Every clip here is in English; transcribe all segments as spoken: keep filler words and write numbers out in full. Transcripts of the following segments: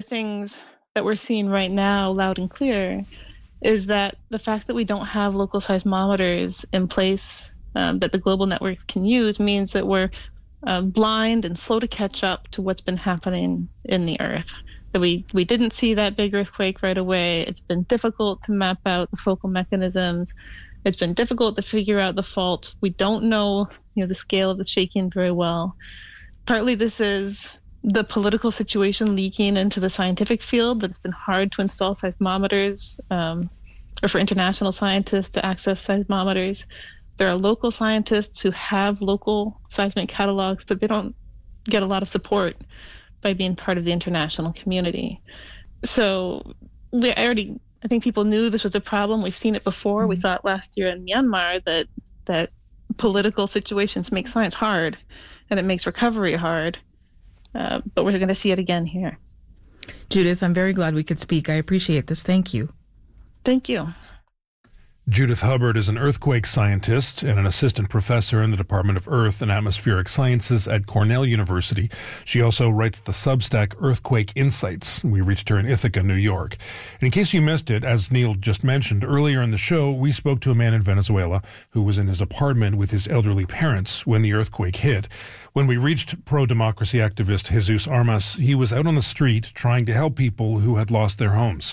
things that we're seeing right now, loud and clear, is that the fact that we don't have local seismometers in place um, that the global networks can use means that we're uh, blind and slow to catch up to what's been happening in the Earth. That we, we didn't see that big earthquake right away. It's been difficult to map out the focal mechanisms. It's been difficult to figure out the fault. We don't know, you know, the scale of the shaking very well. Partly this is the political situation leaking into the scientific field, that it's been hard to install seismometers um, or for international scientists to access seismometers. There are local scientists who have local seismic catalogs, but they don't get a lot of support by being part of the international community. So we I already, I think people knew this was a problem. We've seen it before. Mm-hmm. We saw it last year in Myanmar, that that political situations make science hard, and it makes recovery hard. Uh, but we're going to see it again here. Judith, I'm very glad we could speak. I appreciate this. Thank you. Thank you. Judith Hubbard is an earthquake scientist and an assistant professor in the Department of Earth and Atmospheric Sciences at Cornell University. She also writes the Substack Earthquake Insights. We reached her in Ithaca, New York. And in case you missed it, as Neil just mentioned earlier in the show, we spoke to a man in Venezuela who was in his apartment with his elderly parents when the earthquake hit. When we reached pro-democracy activist Jesus Armas, he was out on the street trying to help people who had lost their homes.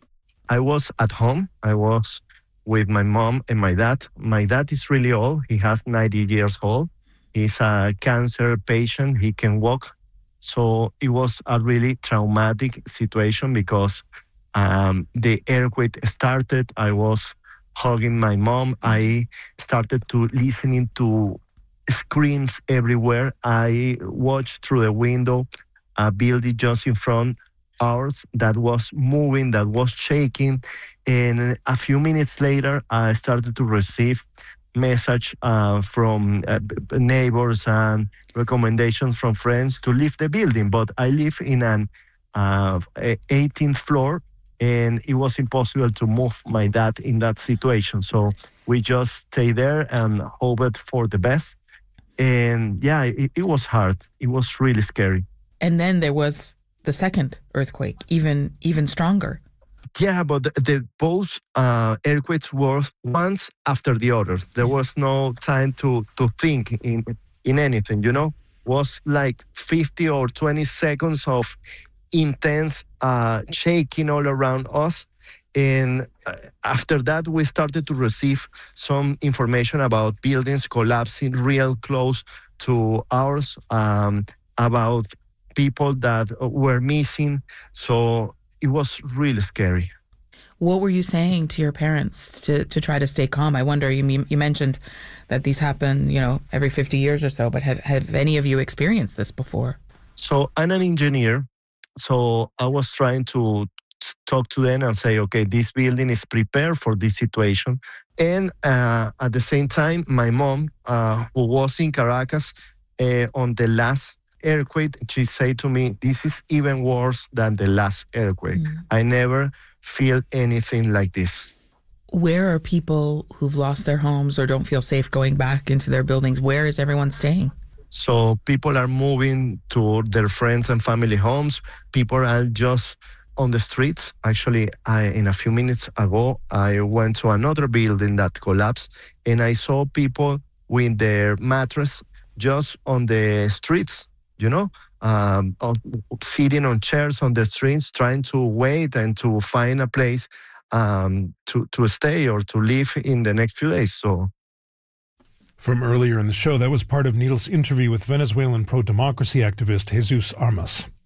I was at home. I was with my mom and my dad. My dad is really old. He has ninety years old. He's a cancer patient. He can walk. So it was a really traumatic situation because um, the earthquake started. I was hugging my mom. I started to listening to screams everywhere. I watched through the window a building just in front ours that was moving, that was shaking. And a few minutes later, I started to receive message uh, from uh, neighbors and recommendations from friends to leave the building. But I live in an uh, eighteenth floor, and it was impossible to move my dad in that situation. So we just stayed there and hoped for the best. And yeah, it, it was hard. It was really scary. And then there was the second earthquake, even even stronger. Yeah, but the, the both uh, earthquakes were once after the other. There was no time to, to think in in anything, you know. It was like fifty or twenty seconds of intense uh, shaking all around us. And after that, we started to receive some information about buildings collapsing real close to ours, um, about people that were missing. So it was really scary. What were you saying to your parents to, to try to stay calm? I wonder, you you mentioned that these happen, you know, every fifty years or so, but have, have any of you experienced this before? So I'm an engineer. So I was trying to talk to them and say, okay, this building is prepared for this situation. And uh, at the same time, my mom, uh, who was in Caracas uh, on the last earthquake, she said to me, this is even worse than the last earthquake. Mm. I never feel anything like this. Where are people who've lost their homes or don't feel safe going back into their buildings? Where is everyone staying? So people are moving to their friends and family homes. People are just on the streets. Actually, I, in a few minutes ago, I went to another building that collapsed, and I saw people with their mattress just on the streets, you know, um, on, sitting on chairs on the streets, trying to wait and to find a place um, to, to stay or to live in the next few days. So, from earlier in the show, that was part of Neil's interview with Venezuelan pro-democracy activist Jesus Armas.